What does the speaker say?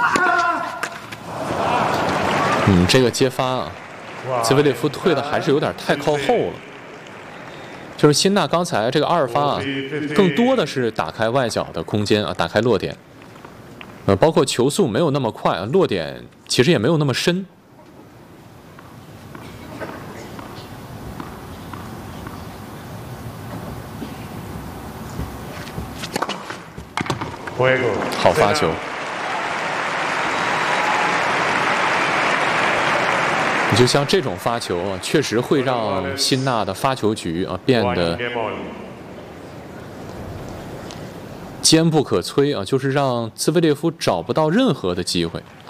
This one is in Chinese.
这个接发啊，兹维列夫退的还是有点太靠后了。就是辛纳刚才这个2发啊，更多的是打开外角的空间啊，打开落点。包括球速没有那么快啊，落点其实也没有那么深。好发球。你就像这种发球啊，确实会让辛纳的发球局啊变得坚不可摧啊，就是让兹维列夫找不到任何的机会。